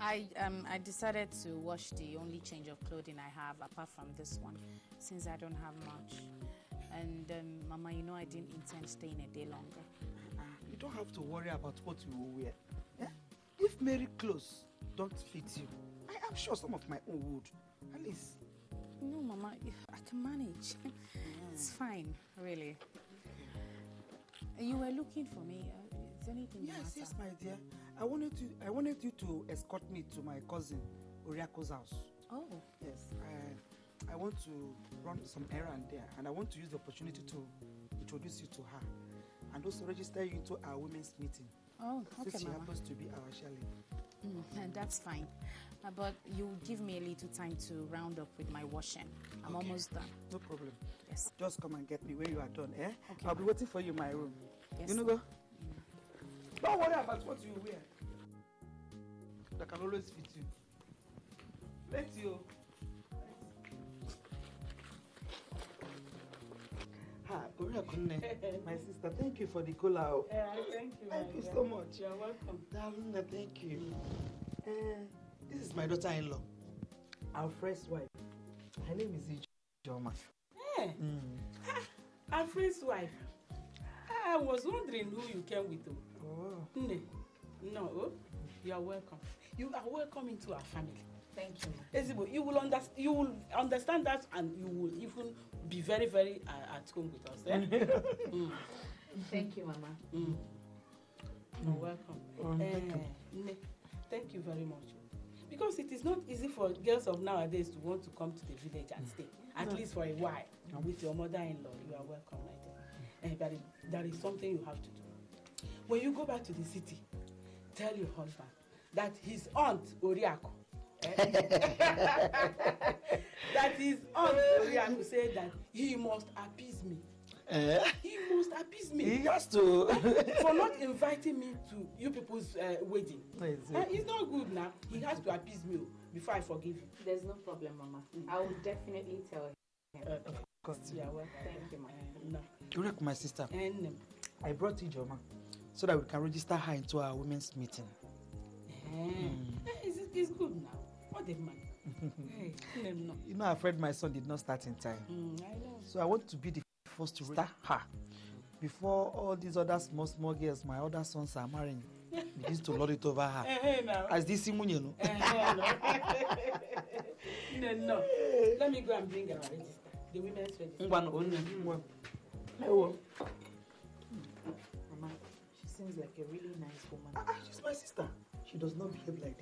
I decided to wash the only change of clothing I have apart from this one, since I don't have much. And Mama, you know I didn't intend staying a day longer. You don't have to worry about what you will wear. Yeah? If Mary clothes don't fit you, I am sure some of my own would. At least. No, Mama, I can manage. It's fine, really. You were looking for me. Is anything the matter? Yes, my dear. I wanted you to escort me to my cousin Oriako's house. Oh. Yes. I want to run some errand there, and I want to use the opportunity to introduce you to her, and also register you into our women's meeting. Oh, okay, since she Mama. happens to be our Shirley. That's fine. But you give me a little time to round up with my washing. I'm almost done. No problem. Yes. Just come and get me when you are done, eh? Okay. I'll be waiting for you in my room. Yes. You know, go? Don't worry about what you wear. That can always fit you. Let you. Hi, my sister, thank you for the cola. Thank you. Thank you so much. You're welcome. Darling, thank you. This is my daughter-in-law, our first wife. Her name is Ijoma. Hey, Alfred's wife. I was wondering who you came with. Oh. No, you are welcome. You are welcome into our family. Thank you. Ezebo, you will understand that, and you will even be very, very at home with us. Eh? Thank you, Mama. You're welcome. Thank you very much. Because it is not easy for girls of nowadays to want to come to the village and stay, at least for a while. And with your mother-in-law, you are welcome, my dear. But there is something you have to do. When you go back to the city, tell your husband that his aunt Oriako, that his aunt Oriako said that he must appease me. He must appease me. He has to. For not inviting me to you people's wedding. It's not good now. He has to appease me before I forgive you. There's no problem, Mama. I will definitely tell him. Of course. Yeah, well, thank you, Mama. No. Correct, my sister. I brought Ijoma so that we can register her into our women's meeting. It's good now. What the man? You know, I'm afraid my son did not start in time. I know. So I want to be the first to register her before all these other small girls my other sons are marrying begins to lord it over her. As this Simunye, no. No. Let me go and bring our register. The women's register. Mama, she seems like a really nice woman. She's my sister. She does not behave like this.